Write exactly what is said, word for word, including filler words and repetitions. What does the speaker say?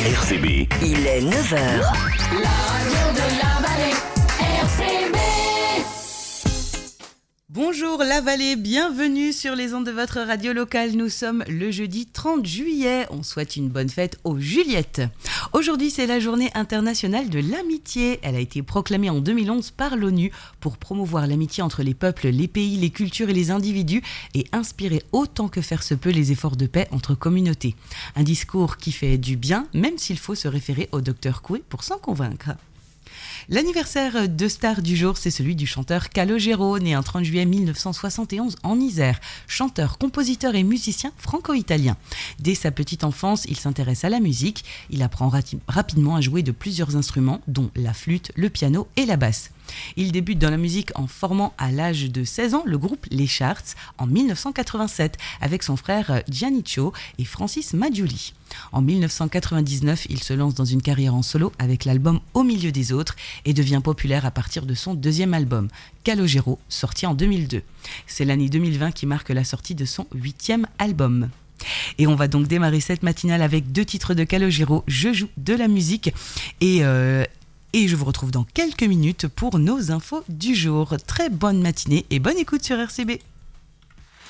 R C B. Il est neuf heures. La radio de la vallée, R C B. Bonjour la vallée, bienvenue sur les ondes de votre radio locale. Nous sommes le jeudi trente juillet. On souhaite une bonne fête aux Juliettes. Aujourd'hui, c'est la journée internationale de l'amitié. Elle a été proclamée en deux mille onze par l'ONU pour promouvoir l'amitié entre les peuples, les pays, les cultures et les individus et inspirer autant que faire se peut les efforts de paix entre communautés. Un discours qui fait du bien, même s'il faut se référer au docteur Coué pour s'en convaincre. L'anniversaire de star du jour, c'est celui du chanteur Calogero, né un trente juillet mille neuf cent soixante et onze en Isère. Chanteur, compositeur et musicien franco-italien. Dès sa petite enfance, il s'intéresse à la musique. Il apprend rati- rapidement à jouer de plusieurs instruments, dont la flûte, le piano et la basse. Il débute dans la musique en formant à l'âge de seize ans le groupe Les Charts en mille neuf cent quatre-vingt-sept avec son frère Gianniccio et Francis Maggioli. En mille neuf cent quatre-vingt-dix-neuf, il se lance dans une carrière en solo avec l'album Au milieu des autres et devient populaire à partir de son deuxième album, Calogero, sorti en deux mille deux. C'est l'année deux mille vingt qui marque la sortie de son huitième album. Et on va donc démarrer cette matinale avec deux titres de Calogero, Je joue de la musique et... Euh, Et je vous retrouve dans quelques minutes pour nos infos du jour. Très bonne matinée et bonne écoute sur R C B.